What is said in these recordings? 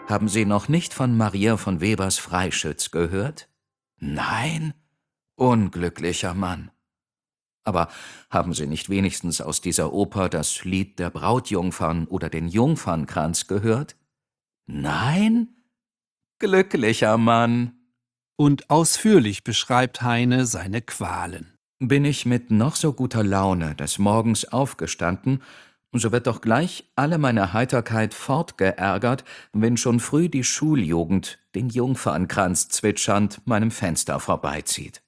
Haben Sie noch nicht von Maria von Webers Freischütz gehört? Nein? Unglücklicher Mann. Aber haben Sie nicht wenigstens aus dieser Oper das Lied der Brautjungfern oder den Jungfernkranz gehört? Nein? Glücklicher Mann. Und ausführlich beschreibt Heine seine Qualen. Bin ich mit noch so guter Laune des Morgens aufgestanden, so wird doch gleich alle meine Heiterkeit fortgeärgert, wenn schon früh die Schuljugend den Jungfernkranz zwitschernd meinem Fenster vorbeizieht.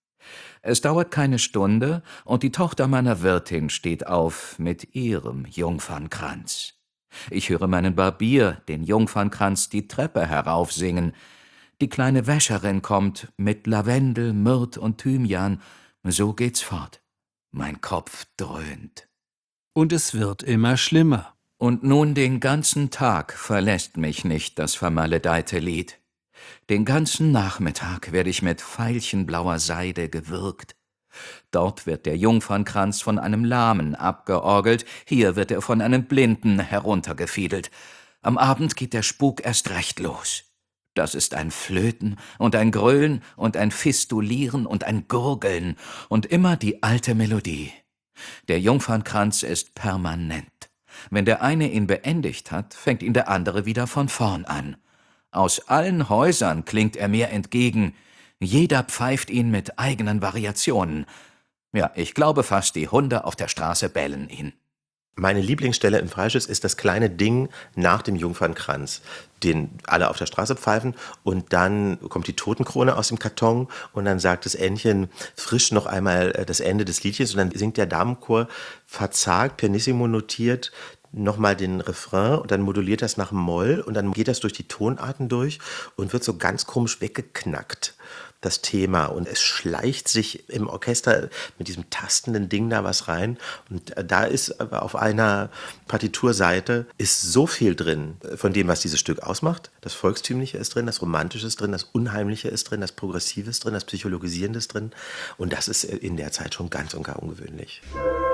Es dauert keine Stunde, und die Tochter meiner Wirtin steht auf mit ihrem Jungfernkranz. Ich höre meinen Barbier den Jungfernkranz die Treppe heraufsingen. Die kleine Wäscherin kommt mit Lavendel, Myrrh und Thymian. So geht's fort. Mein Kopf dröhnt. Und es wird immer schlimmer. Und nun den ganzen Tag verlässt mich nicht das vermaledeite Lied. Den ganzen Nachmittag werde ich mit veilchenblauer Seide gewürgt. Dort wird der Jungfernkranz von einem Lahmen abgeorgelt, hier wird er von einem Blinden heruntergefiedelt. Am Abend geht der Spuk erst recht los. Das ist ein Flöten und ein Grölen und ein Fistulieren und ein Gurgeln und immer die alte Melodie. Der Jungfernkranz ist permanent. Wenn der eine ihn beendigt hat, fängt ihn der andere wieder von vorn an. Aus allen Häusern klingt er mir entgegen. Jeder pfeift ihn mit eigenen Variationen. Ja, ich glaube fast, die Hunde auf der Straße bellen ihn. Meine Lieblingsstelle im Freischütz ist das kleine Ding nach dem Jungfernkranz, den alle auf der Straße pfeifen, und dann kommt die Totenkrone aus dem Karton und dann sagt das Entchen frisch noch einmal das Ende des Liedchens und dann singt der Damenchor verzagt, pianissimo notiert, nochmal den Refrain und dann moduliert das nach Moll und dann geht das durch die Tonarten durch und wird so ganz komisch weggeknackt, das Thema. Und es schleicht sich im Orchester mit diesem tastenden Ding da was rein. Und da ist aber auf einer Partiturseite ist so viel drin von dem, was dieses Stück ausmacht. Das Volkstümliche ist drin, das Romantische ist drin, das Unheimliche ist drin, das Progressive ist drin, das Psychologisierende ist drin. Und das ist in der Zeit schon ganz und gar ungewöhnlich.